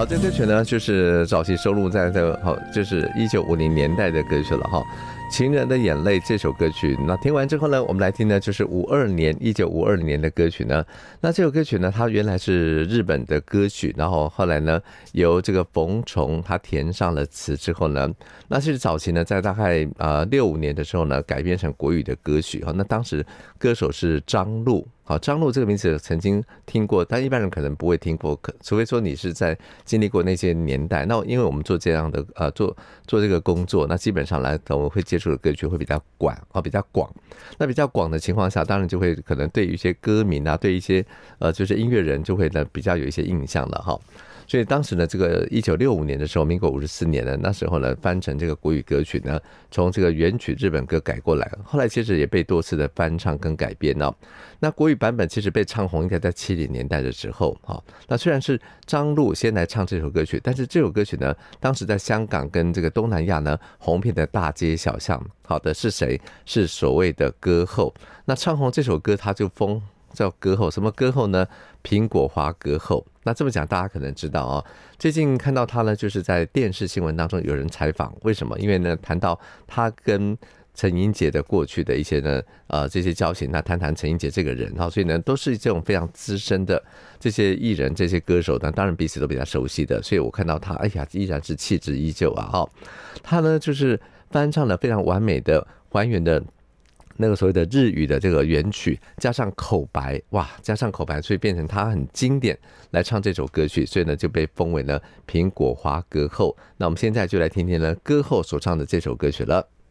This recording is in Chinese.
好，这歌曲呢，就是早期收录在就是1950年代的歌曲了哈。情人的眼泪这首歌曲，那听完之后呢，我们来听的就是1952年的歌曲呢。那这首歌曲呢，它原来是日本的歌曲，然后后来呢，由这个冯崇他填上了词之后呢，那是早期呢，在大概65年的时候呢，改编成国语的歌曲哈。那当时歌手是张路。好，张路这个名字曾经听过，但一般人可能不会听过，除非说你是在经历过那些年代。那因为我们做这样的做这个工作，那基本上来我们会接触的歌曲会比较广。那比较广的情况下，当然就会可能对于一些歌迷啊，对一些就是音乐人就会呢比较有一些印象了哈。所以当时呢，这个1965年的时候，民国54年呢，那时候呢翻成这个国语歌曲呢，从这个原曲日本歌改过来，后来其实也被多次的翻唱跟改编哦。那国语版本其实被唱红，应该在70年代的时候哈。那虽然是张路先来唱这首歌曲，但是这首歌曲呢，当时在香港跟这个东南亚呢红遍的大街小巷，好的是谁？是所谓的歌后。那唱红这首歌，他就叫歌后，什么歌后呢？苹果花歌后。那这么讲，大家可能知道哦。最近看到他呢，就是在电视新闻当中有人采访，为什么？因为呢，谈到他跟陈英杰的过去的一些呢，这些交情，那谈陈英杰这个人哈，所以呢，都是这种非常资深的这些艺人、这些歌手呢，当然彼此都比较熟悉的，所以我看到他，哎呀，依然是气质依旧啊哈。他呢，就是翻唱了非常完美的还原的。那个所谓的日语的这个原曲加上口白，哇，加上口白，所以变成他很经典来唱这首歌曲，所以呢就被封为了苹果花歌后。那我们现在就来听听呢歌后所唱的这首歌曲了。